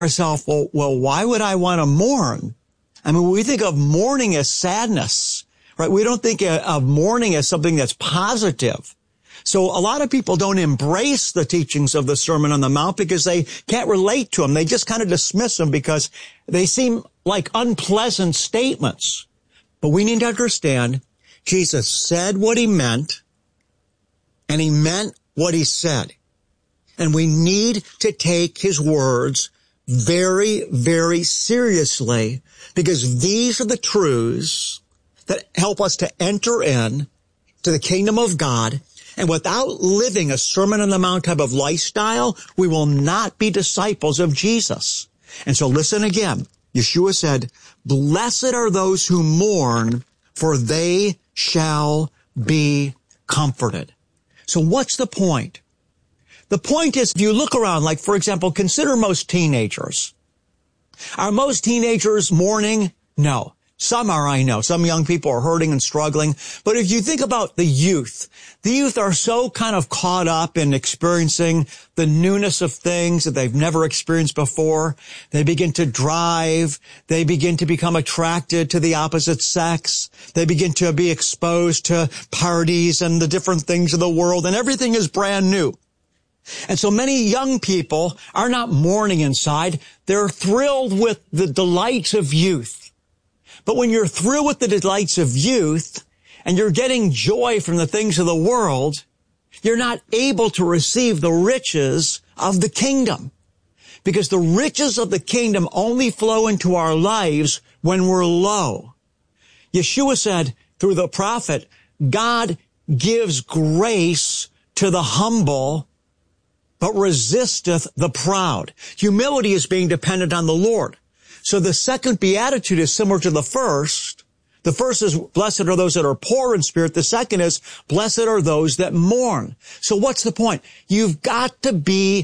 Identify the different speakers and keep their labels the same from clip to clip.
Speaker 1: ourselves, well, why would I want to mourn? I mean, we think of mourning as sadness, right? We don't think of mourning as something that's positive. So a lot of people don't embrace the teachings of the Sermon on the Mount because they can't relate to them. They just kind of dismiss them because they seem like unpleasant statements. But we need to understand Jesus said what he meant, and he meant what he said. And we need to take his words very, very seriously because these are the truths that help us to enter in to the kingdom of God. And without living a Sermon on the Mount type of lifestyle, we will not be disciples of Jesus. And so listen again. Yeshua said, "Blessed are those who mourn, for they shall be comforted." So what's the point? The point is, if you look around, like, for example, consider most teenagers. Are most teenagers mourning? No. Some are, I know. Some young people are hurting and struggling. But if you think about the youth are so kind of caught up in experiencing the newness of things that they've never experienced before. They begin to drive. They begin to become attracted to the opposite sex. They begin to be exposed to parties and the different things of the world, and everything is brand new. And so many young people are not mourning inside. They're thrilled with the delights of youth. But when you're thrilled with the delights of youth and you're getting joy from the things of the world, you're not able to receive the riches of the kingdom. Because the riches of the kingdom only flow into our lives when we're low. Yeshua said through the prophet, God gives grace to the humble, but resisteth the proud. Humility is being dependent on the Lord. So the second beatitude is similar to the first. The first is, blessed are those that are poor in spirit. The second is, blessed are those that mourn. So what's the point? You've got to be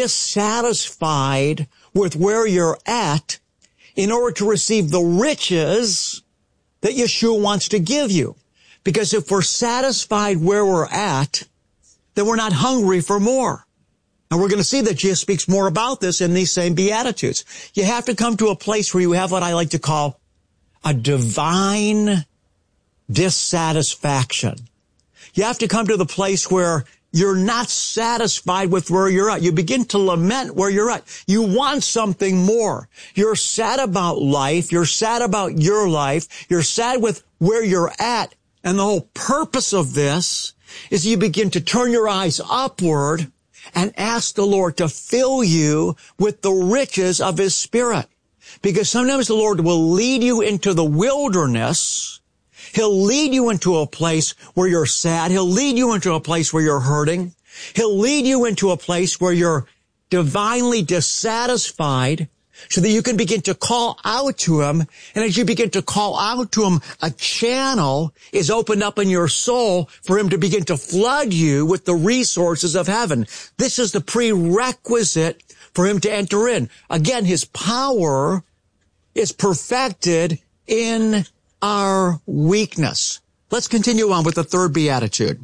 Speaker 1: dissatisfied with where you're at in order to receive the riches that Yeshua wants to give you. Because if we're satisfied where we're at, then we're not hungry for more. And we're going to see that Jesus speaks more about this in these same Beatitudes. You have to come to a place where you have what I like to call a divine dissatisfaction. You have to come to the place where you're not satisfied with where you're at. You begin to lament where you're at. You want something more. You're sad about life. You're sad about your life. You're sad with where you're at. And the whole purpose of this is you begin to turn your eyes upward and ask the Lord to fill you with the riches of his Spirit. Because sometimes the Lord will lead you into the wilderness. He'll lead you into a place where you're sad. He'll lead you into a place where you're hurting. He'll lead you into a place where you're divinely dissatisfied so that you can begin to call out to him. And as you begin to call out to him, a channel is opened up in your soul for him to begin to flood you with the resources of heaven. This is the prerequisite for him to enter in. Again, his power is perfected in our weakness. Let's continue on with the third beatitude.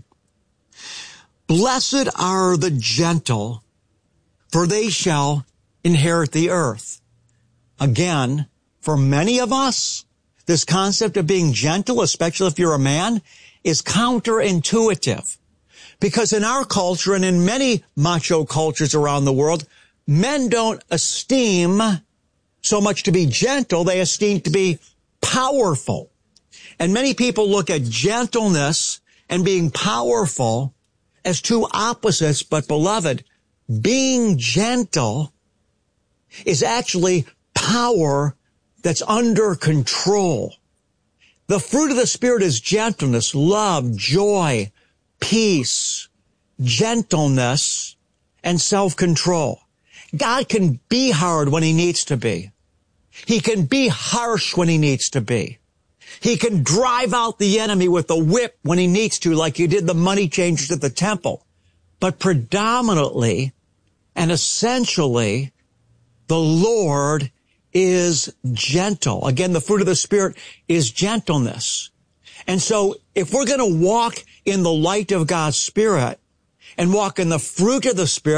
Speaker 1: Blessed are the gentle, for they shall inherit the earth. Again, for many of us, this concept of being gentle, especially if you're a man, is counterintuitive. Because in our culture and in many macho cultures around the world, men don't esteem so much to be gentle, they esteem to be powerful. And many people look at gentleness and being powerful as two opposites, but beloved, being gentle is actually power that's under control. The fruit of the Spirit is gentleness, love, joy, peace, gentleness, and self-control. God can be hard when he needs to be. He can be harsh when he needs to be. He can drive out the enemy with a whip when he needs to, like he did the money changers at the temple. But predominantly and essentially, the Lord is gentle. Again, the fruit of the Spirit is gentleness. And so if we're going to walk in the light of God's Spirit and walk in the fruit of the Spirit,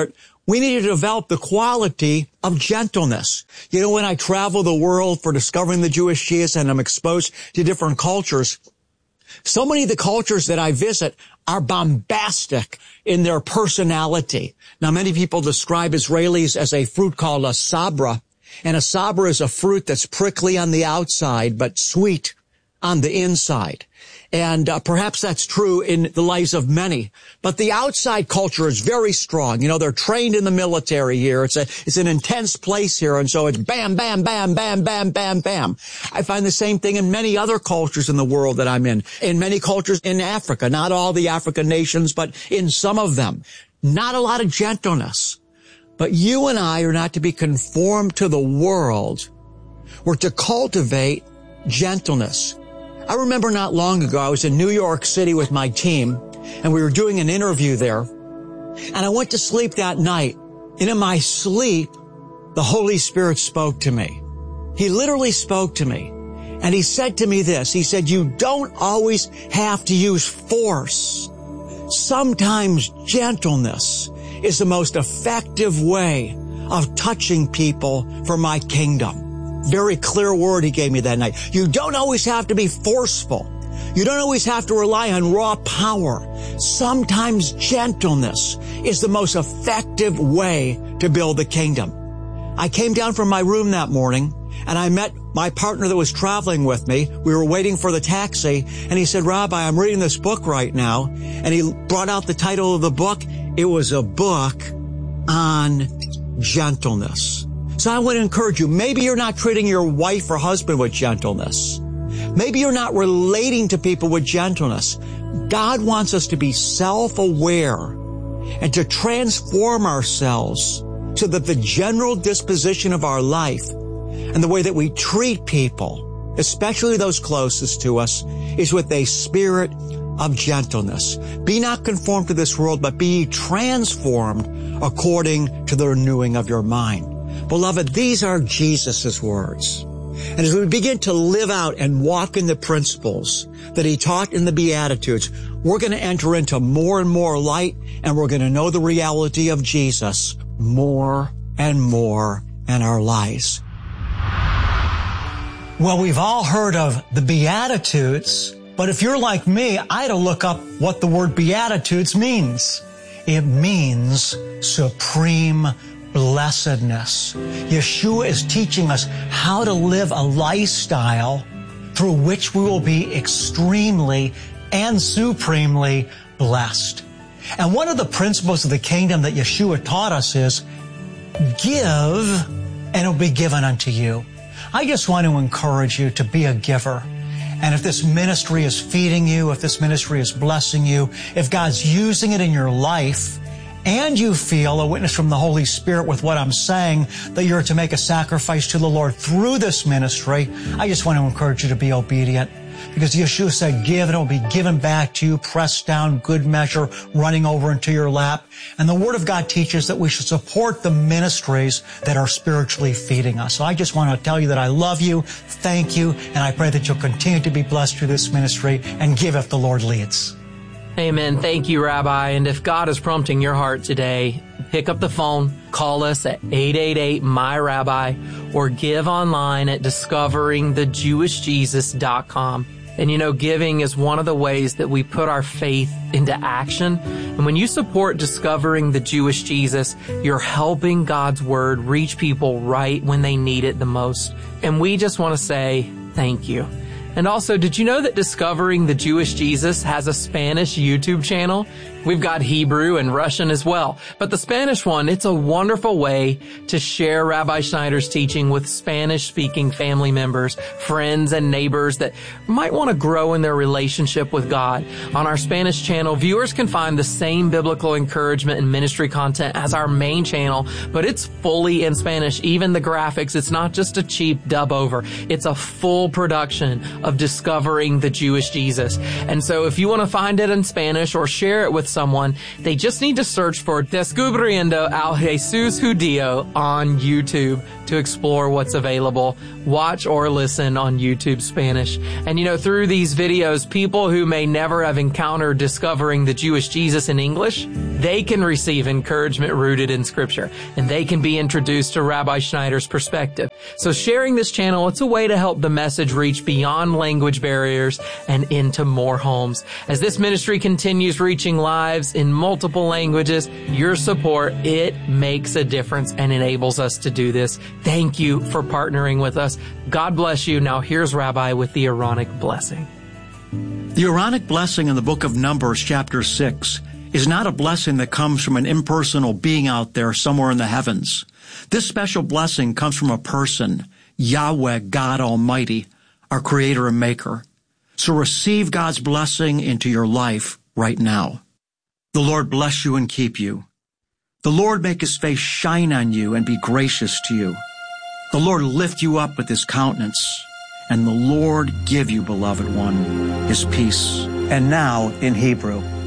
Speaker 1: We need to develop the quality of gentleness. You know, when I travel the world for discovering the Jewish Jesus and I'm exposed to different cultures, so many of the cultures that I visit are bombastic in their personality. Now, many people describe Israelis as a fruit called a sabra, and a sabra is a fruit that's prickly on the outside but sweet on the inside. And perhaps that's true in the lives of many. But the outside culture is very strong. You know, they're trained in the military here. It's an intense place here. And so it's bam, bam, bam, bam, bam, bam, bam. I find the same thing in many other cultures in the world that I'm in many cultures in Africa. Not all the African nations, but in some of them. Not a lot of gentleness. But you and I are not to be conformed to the world. We're to cultivate gentleness. I remember not long ago, I was in New York City with my team, and we were doing an interview there. And I went to sleep that night. And in my sleep, the Holy Spirit spoke to me. He literally spoke to me. And he said to me this. He said, you don't always have to use force. Sometimes gentleness is the most effective way of touching people for my kingdom. Very clear word he gave me that night. You don't always have to be forceful. You don't always have to rely on raw power. Sometimes gentleness is the most effective way to build the kingdom. I came down from my room that morning and I met my partner that was traveling with me. We were waiting for the taxi and he said, Rabbi, I'm reading this book right now. And he brought out the title of the book. It was a book on gentleness. So I want to encourage you, maybe you're not treating your wife or husband with gentleness. Maybe you're not relating to people with gentleness. God wants us to be self-aware and to transform ourselves so that the general disposition of our life and the way that we treat people, especially those closest to us, is with a spirit of gentleness. Be not conformed to this world, but be transformed according to the renewing of your mind. Beloved, these are Jesus' words. And as we begin to live out and walk in the principles that he taught in the Beatitudes, we're going to enter into more and more light, and we're going to know the reality of Jesus more and more in our lives. Well, we've all heard of the Beatitudes, but if you're like me, I had to look up what the word Beatitudes means. It means supreme blessedness. Yeshua is teaching us how to live a lifestyle through which we will be extremely and supremely blessed. And one of the principles of the kingdom that Yeshua taught us is, give and it will be given unto you. I just want to encourage you to be a giver. And if this ministry is feeding you, if this ministry is blessing you, if God's using it in your life, and you feel a witness from the Holy Spirit with what I'm saying, that you're to make a sacrifice to the Lord through this ministry, I just want to encourage you to be obedient. Because Yeshua said, give and it will be given back to you, pressed down, good measure, running over into your lap. And the Word of God teaches that we should support the ministries that are spiritually feeding us. So I just want to tell you that I love you, thank you, and I pray that you'll continue to be blessed through this ministry and give if the Lord leads.
Speaker 2: Amen. Thank you, Rabbi. And if God is prompting your heart today, pick up the phone, call us at 888-MY-RABBI, or give online at discoveringthejewishjesus.com. And you know, giving is one of the ways that we put our faith into action. And when you support Discovering the Jewish Jesus, you're helping God's Word reach people right when they need it the most. And we just want to say thank you. And also, did you know that Discovering the Jewish Jesus has a Spanish YouTube channel? We've got Hebrew and Russian as well. But the Spanish one, it's a wonderful way to share Rabbi Schneider's teaching with Spanish-speaking family members, friends, and neighbors that might want to grow in their relationship with God. On our Spanish channel, viewers can find the same biblical encouragement and ministry content as our main channel, but it's fully in Spanish. Even the graphics, it's not just a cheap dub over. It's a full production of Discovering the Jewish Jesus. And so if you want to find it in Spanish or share it with someone, they just need to search for Descubriendo al Jesús Judío on YouTube to explore what's available. Watch or listen on YouTube Spanish. And through these videos, people who may never have encountered discovering the Jewish Jesus in English, they can receive encouragement rooted in Scripture, and they can be introduced to Rabbi Schneider's perspective. So sharing this channel, it's a way to help the message reach beyond language barriers and into more homes. As this ministry continues reaching lives in multiple languages, your support, it makes a difference and enables us to do this. Thank you for partnering with us. God bless you. Now here's Rabbi with the Aaronic blessing.
Speaker 1: The Aaronic blessing in the book of Numbers, chapter 6, is not a blessing that comes from an impersonal being out there somewhere in the heavens. This special blessing comes from a person, Yahweh, God Almighty, our Creator and Maker. So receive God's blessing into your life right now. The Lord bless you and keep you. The Lord make His face shine on you and be gracious to you. The Lord lift you up with His countenance, and the Lord give you, beloved one, His peace. And now in Hebrew.